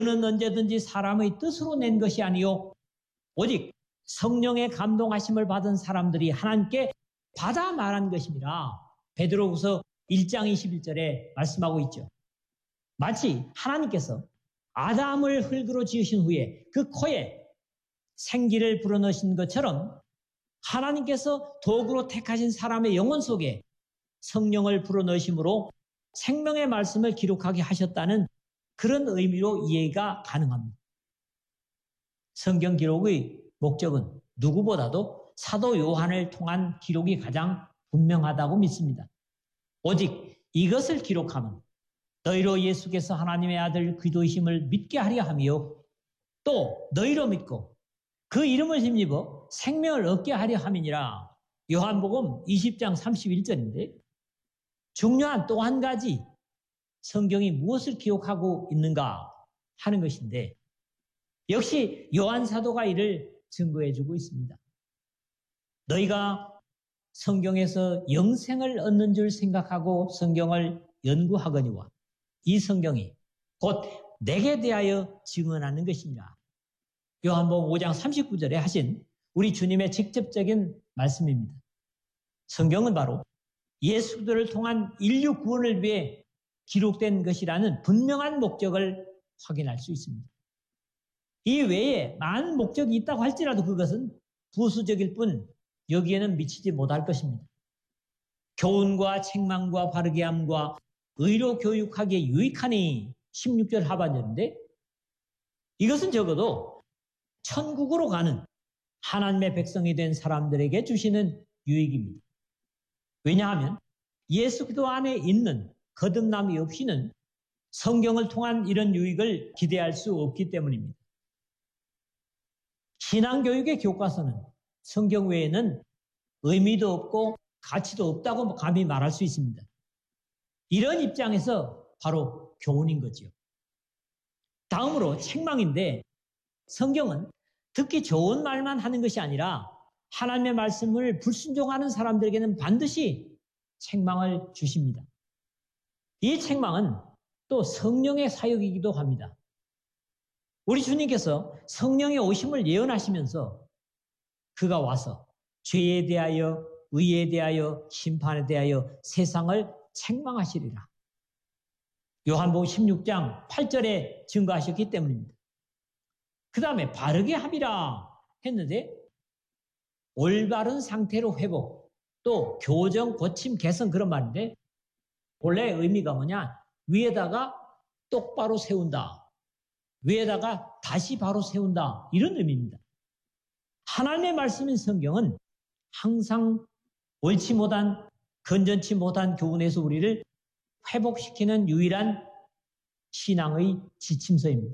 는 언제든지 사람의 뜻으로 낸 것이 아니요 오직 성령의 감동하심을 받은 사람들이 하나님께 받아 말한 것입니다. 베드로후서 1장 21절에 말씀하고 있죠. 마치 하나님께서 아담을 흙으로 지으신 후에 그 코에 생기를 불어넣으신 것처럼 하나님께서 도구로 택하신 사람의 영혼 속에 성령을 불어넣으심으로 생명의 말씀을 기록하게 하셨다는 그런 의미로 이해가 가능합니다. 성경 기록의 목적은 누구보다도 사도 요한을 통한 기록이 가장 분명하다고 믿습니다. 오직 이것을 기록하면 너희로 예수께서 하나님의 아들 그리스도이심을 믿게 하려 하며 또 너희로 믿고 그 이름을 힘입어 생명을 얻게 하려 함이니라. 요한복음 20장 31절인데 중요한 또 한 가지 성경이 무엇을 기록하고 있는가 하는 것인데 역시 요한 사도가 이를 증거해주고 있습니다. 너희가 성경에서 영생을 얻는 줄 생각하고 성경을 연구하거니와 이 성경이 곧 내게 대하여 증언하는 것이니라. 요한복음 5장 39절에 하신 우리 주님의 직접적인 말씀입니다. 성경은 바로 예수들을 통한 인류 구원을 위해 기록된 것이라는 분명한 목적을 확인할 수 있습니다. 이 외에 많은 목적이 있다고 할지라도 그것은 부수적일 뿐 여기에는 미치지 못할 것입니다. 교훈과 책망과 바르게 함과 의로 교육하기에 유익하니 16절 하반절인데 이것은 적어도 천국으로 가는 하나님의 백성이 된 사람들에게 주시는 유익입니다. 왜냐하면 예수 그리스도 안에 있는 거듭남이 없이는 성경을 통한 이런 유익을 기대할 수 없기 때문입니다. 신앙교육의 교과서는 성경 외에는 의미도 없고 가치도 없다고 감히 말할 수 있습니다. 이런 입장에서 바로 교훈인 거지요. 다음으로 책망인데 성경은 듣기 좋은 말만 하는 것이 아니라 하나님의 말씀을 불순종하는 사람들에게는 반드시 책망을 주십니다. 이 책망은 또 성령의 사역이기도 합니다. 우리 주님께서 성령의 오심을 예언하시면서 그가 와서 죄에 대하여 의에 대하여 심판에 대하여 세상을 책망하시리라. 요한복음 16장 8절에 증거하셨기 때문입니다. 그 다음에 바르게 함이라 했는데 올바른 상태로 회복, 또 교정, 고침, 개선 그런 말인데 본래 의미가 뭐냐? 위에다가 똑바로 세운다. 위에다가 다시 바로 세운다. 이런 의미입니다. 하나님의 말씀인 성경은 항상 옳지 못한, 건전치 못한 교훈에서 우리를 회복시키는 유일한 신앙의 지침서입니다.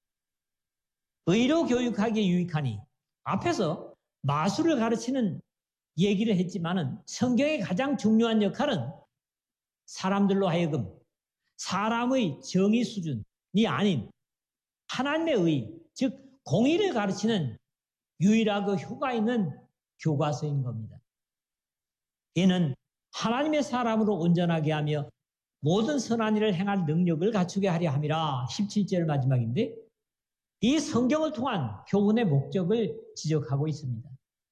의로 교육하기에 유익하니 앞에서 마술을 가르치는 얘기를 했지만은 성경의 가장 중요한 역할은 사람들로 하여금 사람의 정의 수준이 아닌 하나님의 의, 즉 공의를 가르치는 유일하고 효과 있는 교과서인 겁니다. 이는 하나님의 사람으로 온전하게 하며 모든 선한 일을 행할 능력을 갖추게 하려 함이라. 17절 마지막인데 이 성경을 통한 교훈의 목적을 지적하고 있습니다.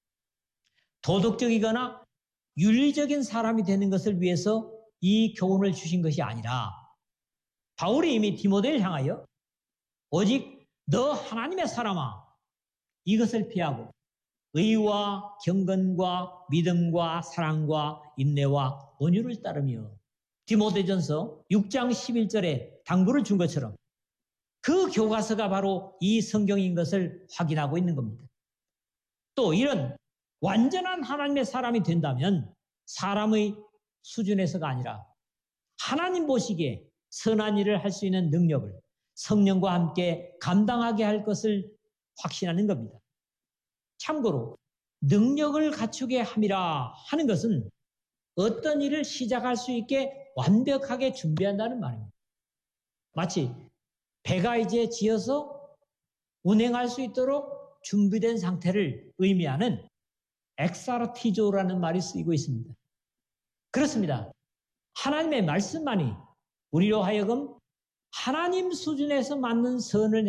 도덕적이거나 윤리적인 사람이 되는 것을 위해서 이 교훈을 주신 것이 아니라 바울이 이미 디모데를 향하여 오직 너 하나님의 사람아 이것을 피하고 의와 경건과 믿음과 사랑과 인내와 온유를 따르며 디모데전서 6장 11절에 당부를 준 것처럼 그 교과서가 바로 이 성경인 것을 확인하고 있는 겁니다. 또 이런 완전한 하나님의 사람이 된다면 사람의 수준에서가 아니라 하나님 보시기에 선한 일을 할 수 있는 능력을 성령과 함께 감당하게 할 것을 확신하는 겁니다. 참고로 능력을 갖추게 함이라 하는 것은 어떤 일을 시작할 수 있게 완벽하게 준비한다는 말입니다. 마치 배가 이제 지어서 운행할 수 있도록 준비된 상태를 의미하는 엑사르티조라는 말이 쓰이고 있습니다. 그렇습니다. 하나님의 말씀만이 우리로 하여금 하나님 수준에서 맞는 선을